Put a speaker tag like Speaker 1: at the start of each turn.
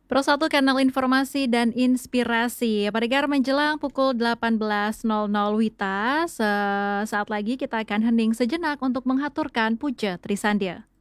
Speaker 1: Pro 1 kanal informasi dan inspirasi. Pendengar menjelang pukul 18.00 WITA, saat lagi kita akan hening sejenak untuk menghaturkan puja Trisandya.